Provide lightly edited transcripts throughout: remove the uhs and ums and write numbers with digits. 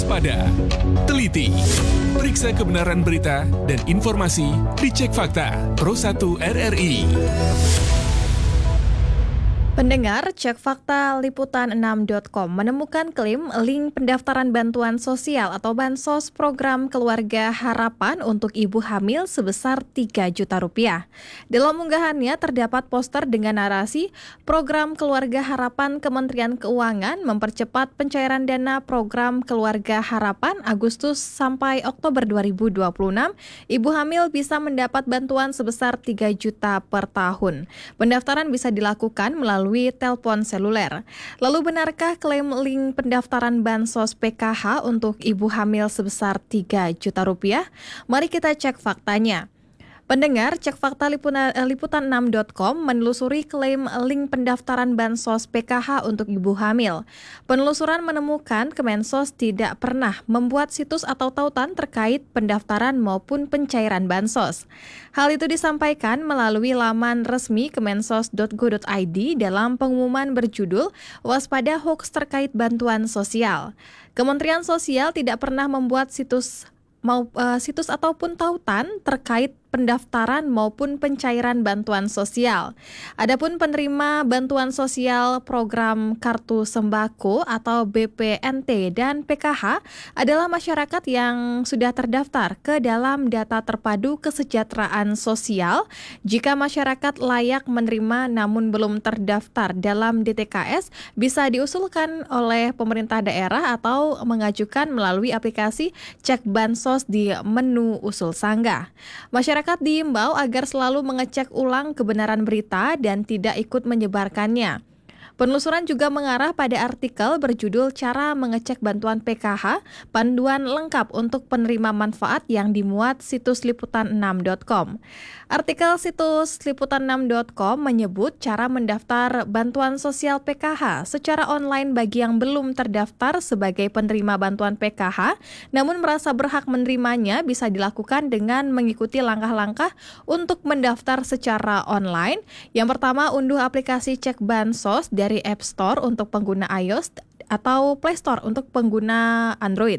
waspada, teliti, periksa kebenaran berita dan informasi dicek fakta Pro 1 RRI. Pendengar, cek fakta liputan6.com menemukan klaim link pendaftaran bantuan sosial atau bansos program Keluarga Harapan untuk ibu hamil sebesar 3 juta rupiah. Dalam unggahannya terdapat poster dengan narasi program Keluarga Harapan Kementerian Keuangan mempercepat pencairan dana program Keluarga Harapan Agustus sampai Oktober 2026. Ibu hamil bisa mendapat bantuan sebesar 3 juta per tahun. Pendaftaran bisa dilakukan melalui telepon seluler. Lalu benarkah klaim link pendaftaran bansos PKH untuk ibu hamil sebesar 3 juta rupiah? Mari kita cek faktanya. Pendengar, cek fakta liputan6.com menelusuri klaim link pendaftaran bansos PKH untuk ibu hamil. Penelusuran menemukan Kemensos tidak pernah membuat situs atau tautan terkait pendaftaran maupun pencairan bansos. Hal itu disampaikan melalui laman resmi kemensos.go.id dalam pengumuman berjudul Waspada Hoaks Terkait Bantuan Sosial. Kementerian Sosial tidak pernah membuat situs ataupun tautan terkait pendaftaran maupun pencairan bantuan sosial. Adapun penerima bantuan sosial program Kartu Sembako atau BPNT dan PKH adalah masyarakat yang sudah terdaftar ke dalam data terpadu kesejahteraan sosial. Jika masyarakat layak menerima namun belum terdaftar dalam DTKS, bisa diusulkan oleh pemerintah daerah atau mengajukan melalui aplikasi Cek Bansos di menu usul sanggah. Masyarakat diimbau agar selalu mengecek ulang kebenaran berita dan tidak ikut menyebarkannya. Penelusuran juga mengarah pada artikel berjudul Cara Mengecek Bantuan PKH, Panduan Lengkap untuk Penerima Manfaat yang dimuat situs liputan6.com. Artikel situs liputan6.com menyebut cara mendaftar bantuan sosial PKH secara online bagi yang belum terdaftar sebagai penerima bantuan PKH, namun merasa berhak menerimanya bisa dilakukan dengan mengikuti langkah-langkah untuk mendaftar secara online. Yang pertama, unduh aplikasi Cek Bansos dari App Store untuk pengguna iOS atau Play Store untuk pengguna Android.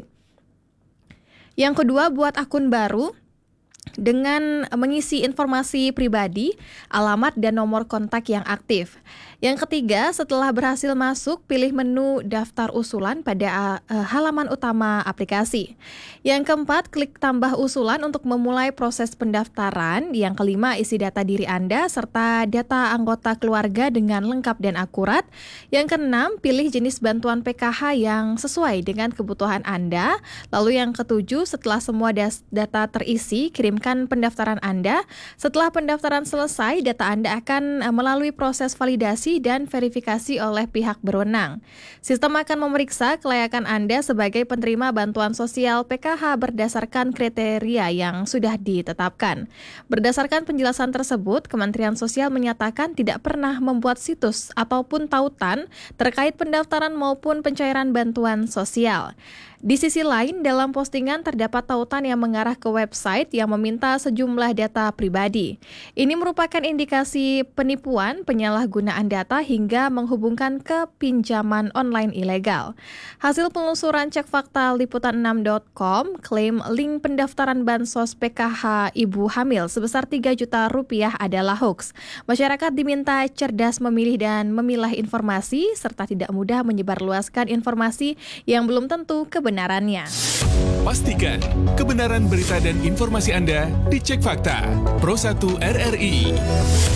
Yang kedua, buat akun baru dengan mengisi informasi pribadi, alamat dan nomor kontak yang aktif. Yang ketiga, setelah berhasil masuk, pilih menu daftar usulan pada halaman utama aplikasi. Yang keempat, klik tambah usulan untuk memulai proses pendaftaran. Yang kelima, isi data diri Anda serta data anggota keluarga dengan lengkap dan akurat. Yang keenam, pilih jenis bantuan PKH yang sesuai dengan kebutuhan Anda. Lalu yang ketujuh, setelah semua data terisi, kirimkan pendaftaran Anda. Setelah pendaftaran selesai, data Anda akan melalui proses validasi dan verifikasi oleh pihak berwenang. Sistem akan memeriksa kelayakan Anda sebagai penerima bantuan sosial PKH berdasarkan kriteria yang sudah ditetapkan. Berdasarkan penjelasan tersebut, Kementerian Sosial menyatakan tidak pernah membuat situs ataupun tautan terkait pendaftaran maupun pencairan bantuan sosial. Di sisi lain, dalam postingan terdapat tautan yang mengarah ke website yang meminta sejumlah data pribadi. Ini merupakan indikasi penipuan, penyalahgunaan data hingga menghubungkan ke pinjaman online ilegal. Hasil penelusuran cek fakta liputan6.com, klaim link pendaftaran bansos PKH ibu hamil sebesar 3 juta rupiah adalah hoax. Masyarakat diminta cerdas memilih dan memilah informasi serta tidak mudah menyebarluaskan informasi yang belum tentu kebenarannya. Pastikan kebenaran berita dan informasi Anda dicek fakta Pro 1 RRI.